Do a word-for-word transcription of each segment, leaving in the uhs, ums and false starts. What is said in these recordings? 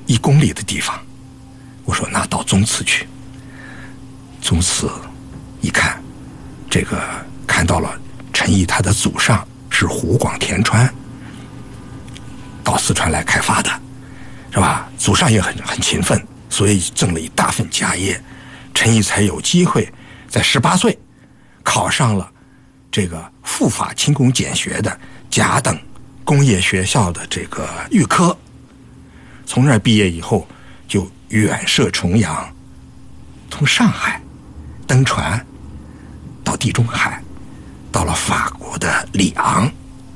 一公里的地方。我说那到宗祠去。宗祠一看，这个看到了陈毅他的祖上是湖广田川到四川来开发的，是吧？祖上也很很勤奋，所以赠了一大份家业，陈毅才有机会在十八岁考上了这个赴法轻工俭学的甲等工业学校的这个预科。从那儿毕业以后，就远涉重洋，从上海登船到地中海，到了法国的里昂。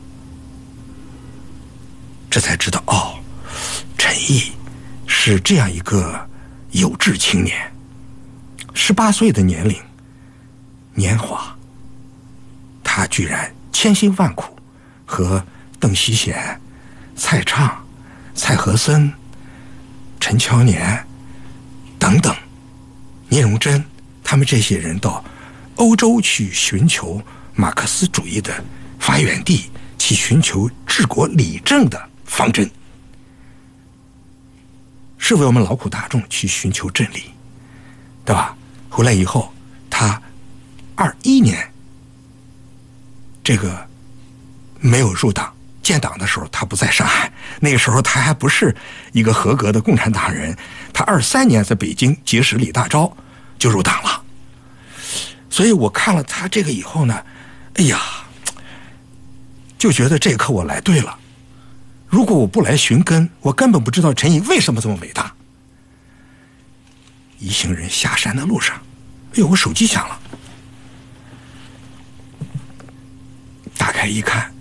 这才知道哦，陈毅是这样一个有志青年，十八岁的年龄，年华，他居然千辛万苦和邓锡贤、蔡畅、蔡和森、陈乔年等等，聂荣臻他们这些人到欧洲去寻求马克思主义的发源地，去寻求治国理政的方针，是为我们劳苦大众去寻求真理，对吧？回来以后，他二一年这个没有入党，建党的时候他不在上海，那个时候他还不是一个合格的共产党人。他二三年在北京结识李大钊就入党了。所以我看了他这个以后呢，哎呀，就觉得这一刻我来对了。如果我不来寻根，我根本不知道陈毅为什么这么伟大。一行人下山的路上，哎呦，我手机响了，打开一看，